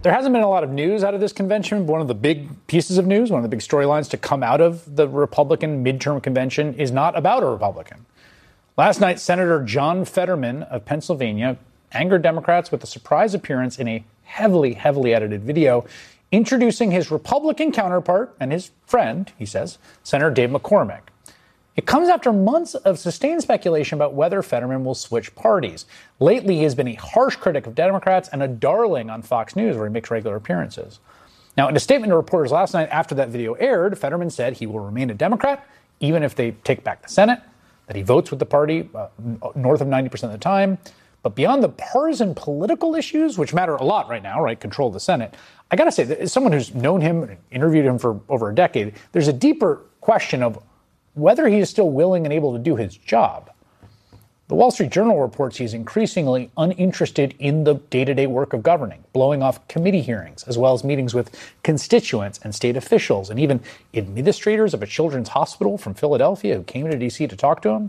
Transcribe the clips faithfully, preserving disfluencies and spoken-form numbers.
There hasn't been a lot of news out of this convention. One of the big pieces of news, one of the big storylines to come out of the Republican midterm convention is not about a Republican. Last night, Senator John Fetterman of Pennsylvania angered Democrats with a surprise appearance in a heavily, heavily edited video introducing his Republican counterpart and his friend, he says, Senator Dave McCormick. It comes after months of sustained speculation about whether Fetterman will switch parties. Lately, he has been a harsh critic of Democrats and a darling on Fox News, where he makes regular appearances. Now, in a statement to reporters last night after that video aired, Fetterman said he will remain a Democrat, even if they take back the Senate, that he votes with the party uh, north of ninety percent of the time. But beyond the partisan political issues, which matter a lot right now, right, control of the Senate, I got to say, as someone who's known him and interviewed him for over a decade, there's a deeper question of whether he is still willing and able to do his job. The Wall Street Journal reports he's increasingly uninterested in the day-to-day work of governing, blowing off committee hearings, as well as meetings with constituents and state officials, and even administrators of a children's hospital from Philadelphia who came to D C to talk to him.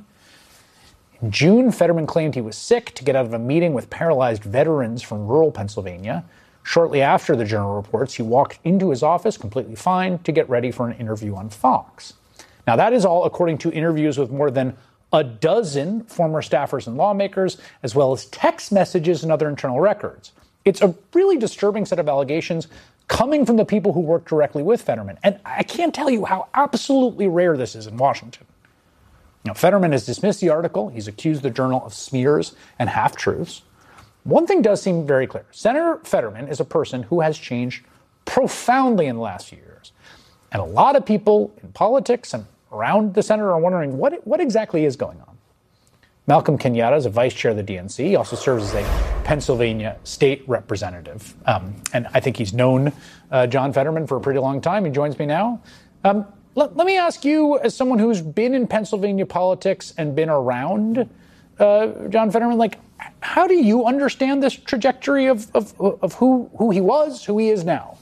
In June, Fetterman claimed he was sick to get out of a meeting with paralyzed veterans from rural Pennsylvania. Shortly after, the Journal reports, he walked into his office completely fine to get ready for an interview on Fox. Now, that is all according to interviews with more than a dozen former staffers and lawmakers, as well as text messages and other internal records. It's a really disturbing set of allegations coming from the people who work directly with Fetterman. And I can't tell you how absolutely rare this is in Washington. Now, Fetterman has dismissed the article. He's accused the Journal of smears and half-truths. One thing does seem very clear. Senator Fetterman is a person who has changed profoundly in the last few years. And a lot of people in politics and around the Senate are wondering what, what exactly is going on. Malcolm Kenyatta is a vice chair of the D N C. He also serves as a Pennsylvania state representative. Um, and I think he's known uh, John Fetterman for a pretty long time. He joins me now. Um, let, let me ask you, as someone who's been in Pennsylvania politics and been around uh, John Fetterman, like, how do you understand this trajectory of, of, of who, who he was, who he is now?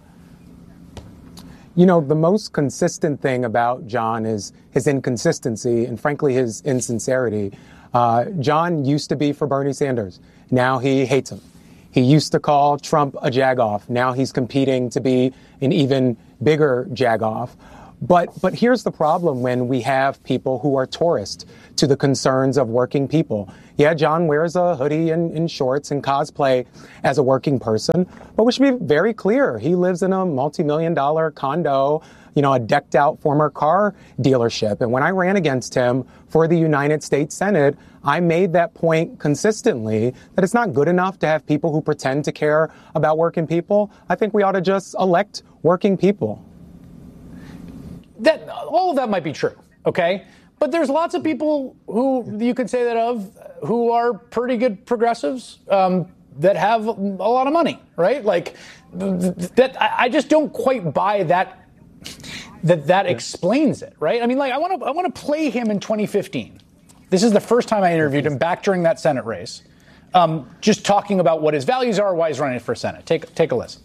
You know, the most consistent thing about John is his inconsistency and, frankly, his insincerity. Uh, John used to be for Bernie Sanders. Now he hates him. He used to call Trump a jagoff. Now he's competing to be an even bigger jagoff. But but here's the problem when we have people who are tourists to the concerns of working people. Yeah, John wears a hoodie and, and shorts and cosplay as a working person, but we should be very clear. He lives in a multi-million dollar condo, you know, a decked out former car dealership. And when I ran against him for the United States Senate, I made that point consistently that it's not good enough to have people who pretend to care about working people. I think we ought to just elect working people. That all of that might be true, okay? But there's lots of people who you could say that of who are pretty good progressives um, that have a lot of money, right? Like that. I just don't quite buy that. That that yeah. explains it, right? I mean, like I want to I want to play him in twenty fifteen. This is the first time I interviewed him back during that Senate race, um, just talking about what his values are, why he's running for Senate. Take take a listen.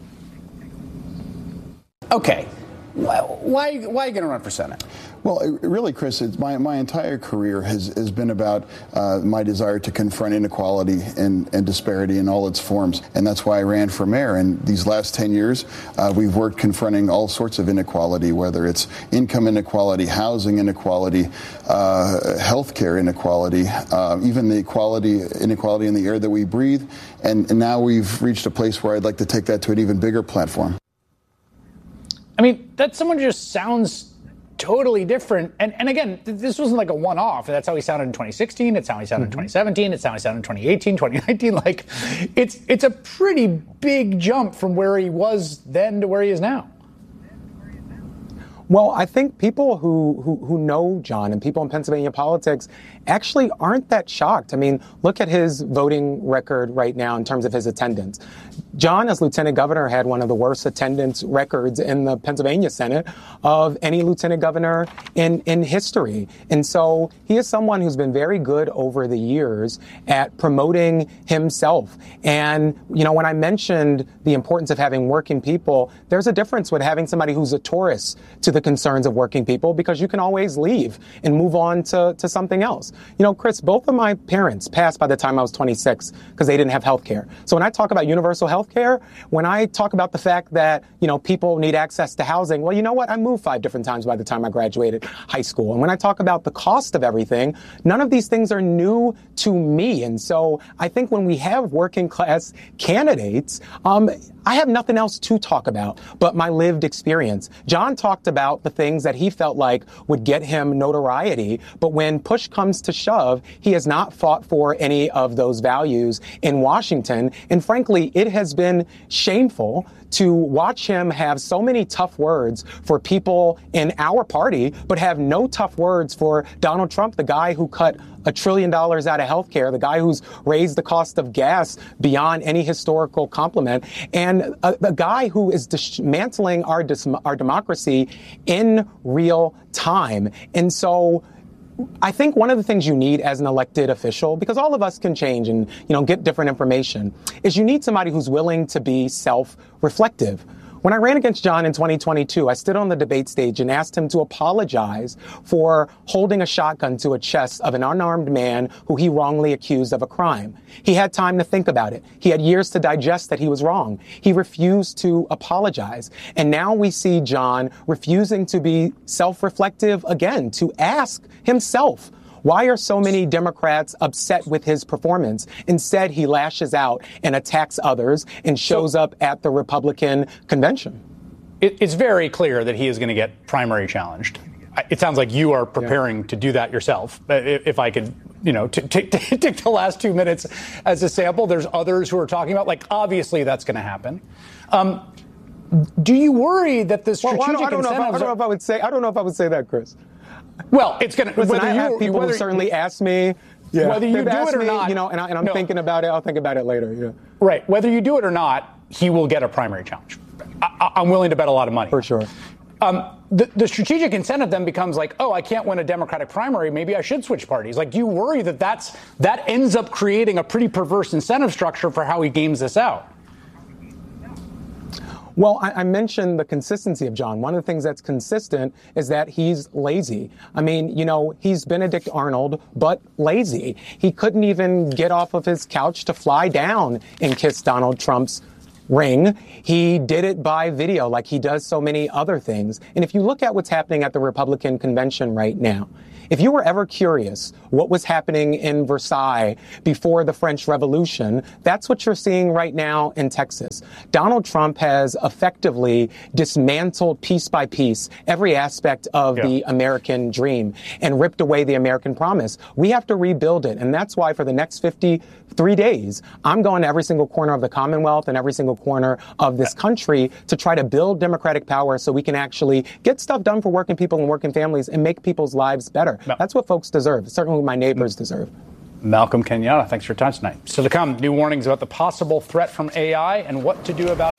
Okay. Why, why, why are you going to run for Senate? Well, really, Chris, it's my, my entire career has, has been about uh, my desire to confront inequality and, and disparity in all its forms. And that's why I ran for mayor. And these last ten years, uh, we've worked confronting all sorts of inequality, whether it's income inequality, housing inequality, uh, healthcare inequality, uh, even the equality, inequality in the air that we breathe. And, and now we've reached a place where I'd like to take that to an even bigger platform. I mean, that someone just sounds totally different. And and again, th- this wasn't like a one-off. That's how he sounded in twenty sixteen. It's how he sounded mm-hmm. in twenty seventeen. It's how he sounded in twenty eighteen, twenty nineteen. Like, it's it's a pretty big jump from where he was then to where he is now. Well, I think people who, who, who know John and people in Pennsylvania politics actually aren't that shocked. I mean, look at his voting record right now in terms of his attendance. John, as lieutenant governor, had one of the worst attendance records in the Pennsylvania Senate of any lieutenant governor in, in history. And so he is someone who's been very good over the years at promoting himself. And, you know, when I mentioned the importance of having working people, there's a difference with having somebody who's a tourist to the the concerns of working people, because you can always leave and move on to, to something else. You know, Chris, both of my parents passed by the time I was twenty-six because they didn't have health care. So when I talk about universal health care, when I talk about the fact that, you know, people need access to housing, well, you know what? I moved five different times by the time I graduated high school. And when I talk about the cost of everything, none of these things are new to me. And so I think when we have working class candidates, um, I have nothing else to talk about but my lived experience. John talked about the things that he felt like would get him notoriety, but when push comes to shove, he has not fought for any of those values in Washington. And frankly, it has been shameful to watch him have so many tough words for people in our party, but have no tough words for Donald Trump, the guy who cut a trillion dollars out of healthcare, the guy who's raised the cost of gas beyond any historical compliment, and a, a guy who is dismantling our, dis- our democracy in real time. And so I think one of the things you need as an elected official, because all of us can change and, you know, get different information, is you need somebody who's willing to be self-reflective. When I ran against John in twenty twenty-two, I stood on the debate stage and asked him to apologize for holding a shotgun to a chest of an unarmed man who he wrongly accused of a crime. He had time to think about it. He had years to digest that he was wrong. He refused to apologize. And now we see John refusing to be self-reflective again, to ask himself, why are so many Democrats upset with his performance? Instead, he lashes out and attacks others and shows so, up at the Republican convention. It, it's very clear that he is going to get primary challenged. It sounds like you are preparing yeah. to do that yourself. If I could, you know, t- t- t- take the last two minutes as a sample, there's others who are talking about, like, obviously that's going to happen. Um, do you worry that the strategic well, I don't, I don't incentives... Know if I, I don't know if I would say, I don't know if I would say that, Chris. Well, it's going to. Listen, I have people who certainly ask me yeah. whether you They've do it or me, not. You know, and, I, and I'm no. thinking about it. I'll think about it later. Yeah. Right. Whether you do it or not, he will get a primary challenge. I, I'm willing to bet a lot of money. For sure. Um, the, the strategic incentive then becomes like, oh, I can't win a Democratic primary. Maybe I should switch parties. Like, do you worry that that's that ends up creating a pretty perverse incentive structure for how he games this out? Well, I, I mentioned the consistency of John. One of the things that's consistent is that he's lazy. I mean, you know, he's Benedict Arnold, but lazy. He couldn't even get off of his couch to fly down and kiss Donald Trump's ring. He did it by video like he does so many other things. And if you look at what's happening at the Republican convention right now, if you were ever curious what was happening in Versailles before the French Revolution, that's what you're seeing right now in Texas. Donald Trump has effectively dismantled piece by piece every aspect of yeah. the American dream and ripped away the American promise. We have to rebuild it. And that's why for the next fifty-three days, I'm going to every single corner of the Commonwealth and every single corner of this country to try to build democratic power so we can actually get stuff done for working people and working families and make people's lives better. That's what folks deserve. Certainly my neighbors deserve. Malcolm Kenyatta, thanks for your time tonight. So to come, new warnings about the possible threat from A I and what to do about it.